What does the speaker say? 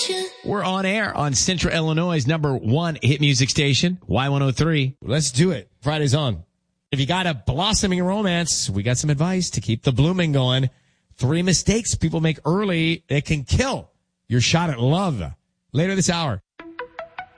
We're on air on Central Illinois' #1 hit music station, Y103. Let's do it. Friday's on. If you got a blossoming romance, we got some advice to keep the blooming going. 3 mistakes people make early that can kill your shot at love. Later this hour.